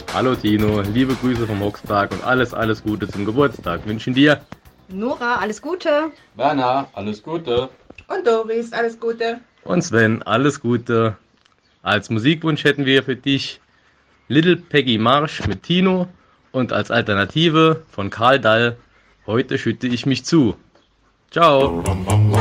Hallo Tino, liebe Grüße vom Hochspark und alles Gute zum Geburtstag wünschen dir. Nora, alles Gute. Werner, alles Gute. Und Doris, alles Gute. Und Sven, alles Gute. Als Musikwunsch hätten wir für dich Little Peggy Marsch mit Tino und als Alternative von Karl Dall Heute schütte ich mich zu. Ciao.